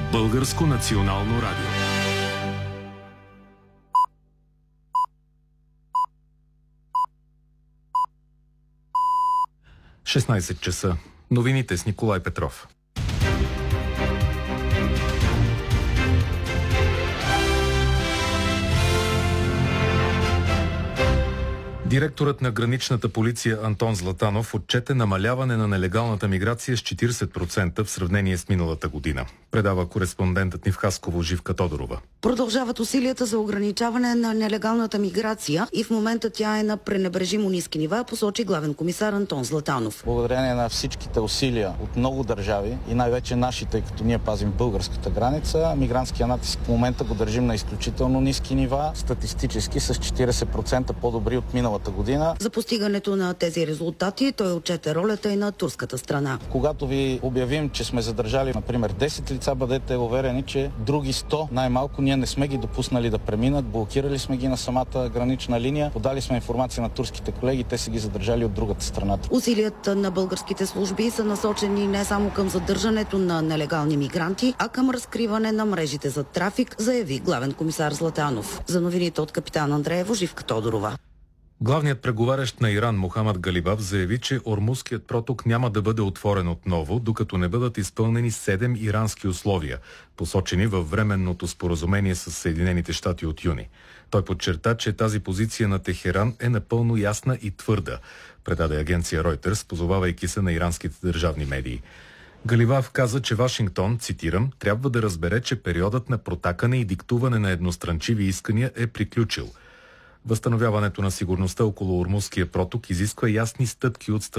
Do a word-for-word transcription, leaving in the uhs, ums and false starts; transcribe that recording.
Българско национално радио. шестнайсет часа. Новините с Николай Петров. Директорът на граничната полиция Антон Златанов отчете намаляване на нелегалната миграция с четирийсет процента в сравнение с миналата година. Предава кореспондентът ни в Хасково Живка Тодорова. Продължават усилията за ограничаване на нелегалната миграция и в момента тя е на пренебрежимо ниски нива, посочи главен комисар Антон Златанов. Благодарение на всичките усилия от много държави и най-вече нашите, тъй като ние пазим българската граница, мигрантския натиск в момента го държим на изключително ниски нива, статистически с четирийсет процента по-добри от миналата година. За постигането на тези резултати той отчете ролята и на турската страна. Когато ви обявим, че сме задържали, например, десет лица, бъдете уверени, че други сто най-малко ние не сме ги допуснали да преминат, блокирали сме ги на самата гранична линия, подали сме информация на турските колеги, те са ги задържали от другата страна. Усилията на българските служби са насочени не само към задържането на нелегални мигранти, а към разкриване на мрежите за трафик, заяви главен комисар Златанов. За новините от капитан Андреево, Живка Тодорова. Главният преговарящ на Иран Мохамад Галибаф заяви, че Ормузският проток няма да бъде отворен отново, докато не бъдат изпълнени седем ирански условия, посочени във временното споразумение с Съединените щати от юни. Той подчерта, че тази позиция на Техеран е напълно ясна и твърда, предаде агенция Reuters, позовавайки се на иранските държавни медии. Галибаф каза, че Вашингтон, цитирам, трябва да разбере, че периодът на протакане и диктуване на едностранчиви искания е приключил. Възстановяването на сигурността около Ормузския проток изисква ясни стъпки от страна